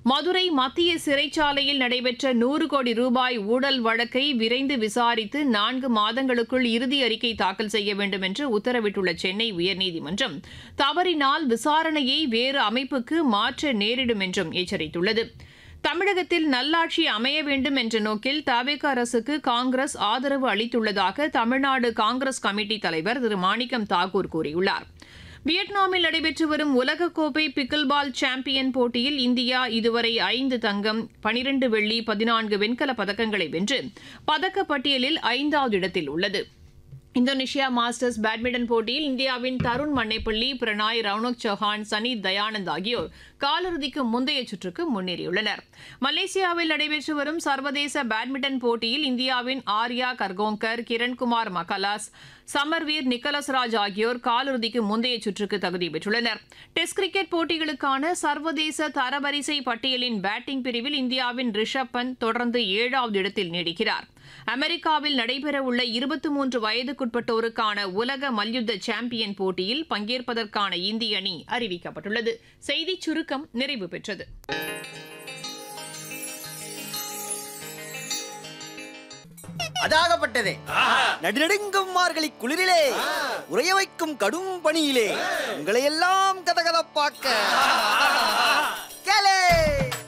மதுரை மத்திய சிறைச்சாலையில் நடைபெற்ற 100 கோடி ரூபாய் ஊழல் வழக்கை விரைந்து விசாரித்து 4 மாதங்களுக்குள் இறுதி அறிக்கை தாக்கல் செய்ய வேண்டும் என்று உத்தரவிட்டுள்ள சென்னை உயர்நீதிமன்றம் தவறினால் விசாரணையை வேறு அமைப்புக்கு மாற்ற நேரிடும் என்றும் எச்சரித்துள்ளது. தமிழகத்தில் நல்லாட்சி அமைய வேண்டும் என்ற நோக்கில் தவிக அரசுக்கு காங்கிரஸ் ஆதரவு அளித்துள்ளதாக தமிழ்நாடு காங்கிரஸ் கமிட்டி தலைவர் திரு மாணிக்கம் தாக்கூர் கூறியுள்ளார். வியட்நாமில் நடைபெற்று வரும் உலகக்கோப்பை பிக்கிள்பால் சாம்பியன் போட்டியில் இந்தியா இதுவரை 5 தங்கம், 12 வெள்ளி, 14 வெண்கலப் பதக்கங்களை வென்று பதக்கப்பட்டியலில் 5வது இடத்தில் உள்ளது. இந்தோனேஷியா மாஸ்டர்ஸ் பேட்மிண்டன் போட்டியில் இந்தியாவின் தருண் மன்னைப்பள்ளி, பிரணாய், ரவுனக் சௌஹான், சனி தயானந்த் ஆகியோர் காலிறுதிக்கு முந்தைய சுற்றுக்கு முன்னேறியுள்ளனர். மலேசியாவில் நடைபெற்று வரும் சர்வதேச பேட்மிண்டன் போட்டியில் இந்தியாவின் ஆர்யா கர்கோங்கர், கிரண்குமார் மகலாஸ், சமர்வீர் நிக்கலஸ் ராஜ் ஆகியோர் காலிறுதிக்கு முந்தைய சுற்றுக்கு தகுதி பெற்றுள்ளனர். டெஸ்ட் கிரிக்கெட் போட்டிகளுக்கான சர்வதேச தரவரிசை பட்டியலின் பேட்டிங் பிரிவில் இந்தியாவின் ரிஷப் பந்த் தொடர்ந்து 7வது இடத்தில் நீடிக்கிறார். அமெரிக்காவில் நடைபெறவுள்ள 23 வயதுக்குட்பட்டோருக்கான உலக மல்யுத்த சாம்பியன் போட்டியில் பங்கேற்பதற்கான இந்திய அணி அறிவிக்கப்பட்டுள்ளது. செய்திச் சுருக்கம் நிறைவு பெற்றது. அதாகப்பட்டதே நடுநடுங்கும் மார்கழி குளிரிலே உறைய வைக்கும் கடும் பணியிலே உங்களை எல்லாம் கதகதப்பாக்க கேளே